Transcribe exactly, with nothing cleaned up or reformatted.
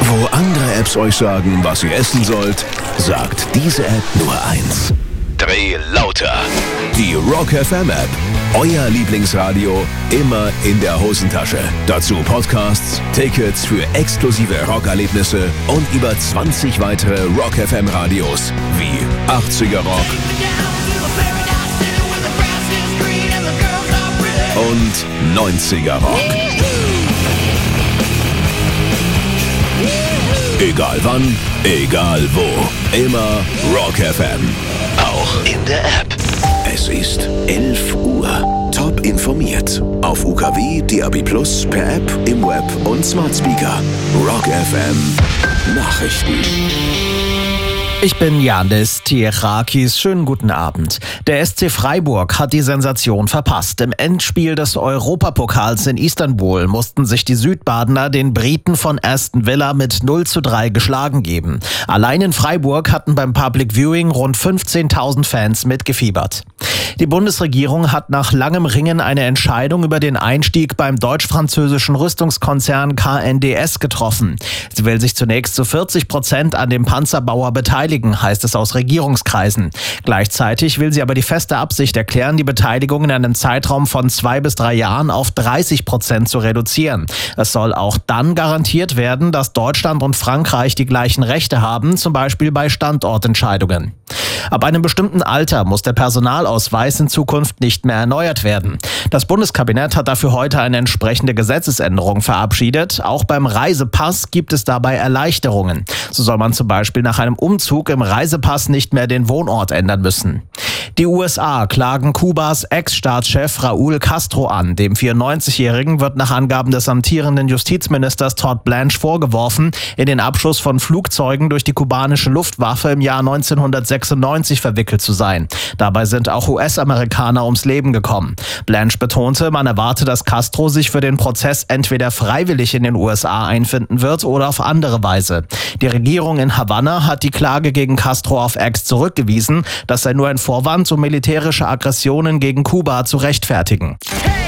Wo andere Apps euch sagen, was ihr essen sollt, sagt diese App nur eins. Dreh lauter. Die Rock F M App. Euer Lieblingsradio immer in der Hosentasche. Dazu Podcasts, Tickets für exklusive Rockerlebnisse und über zwanzig weitere Rock F M Radios wie achtziger Rock und neunziger Rock. Egal wann, egal wo. Immer Rock F M. Auch in der App. Es ist elf Uhr. Top informiert. Auf U K W, D A B plus, per App, im Web und Smart Speaker. Rock F M. Nachrichten. Ich bin Yannis Tiechakis. Schönen guten Abend. Der S C Freiburg hat die Sensation verpasst. Im Endspiel des Europapokals in Istanbul mussten sich die Südbadener den Briten von Aston Villa mit null zu drei geschlagen geben. Allein in Freiburg hatten beim Public Viewing rund fünfzehntausend Fans mitgefiebert. Die Bundesregierung hat nach langem Ringen eine Entscheidung über den Einstieg beim deutsch-französischen Rüstungskonzern K N D S getroffen. Sie will sich zunächst zu vierzig Prozent an dem Panzerbauer beteiligen, heißt es aus Regierungskreisen. Gleichzeitig will sie aber die feste Absicht erklären, die Beteiligung in einem Zeitraum von zwei bis drei Jahren auf dreißig Prozent zu reduzieren. Es soll auch dann garantiert werden, dass Deutschland und Frankreich die gleichen Rechte haben, zum Beispiel bei Standortentscheidungen. Ab einem bestimmten Alter muss der Personalausweis in Zukunft nicht mehr erneuert werden. Das Bundeskabinett hat dafür heute eine entsprechende Gesetzesänderung verabschiedet. Auch beim Reisepass gibt es dabei Erleichterungen. So soll man zum Beispiel nach einem Umzug im Reisepass nicht mehr den Wohnort ändern müssen. Die U S A klagen Kubas Ex-Staatschef Raúl Castro an. Dem vierundneunzigjährigen wird nach Angaben des amtierenden Justizministers Todd Blanche vorgeworfen, in den Abschuss von Flugzeugen durch die kubanische Luftwaffe im Jahr neunzehnhundertsechsundneunzig verwickelt zu sein. Dabei sind auch U S-Amerikaner ums Leben gekommen. Blanche betonte, man erwarte, dass Castro sich für den Prozess entweder freiwillig in den U S A einfinden wird oder auf andere Weise. Die Regierung in Havanna hat die Klage gegen Castro auf Ex zurückgewiesen. Das sei nur ein Vorwand, um militärische Aggressionen gegen Kuba zu rechtfertigen. Hey!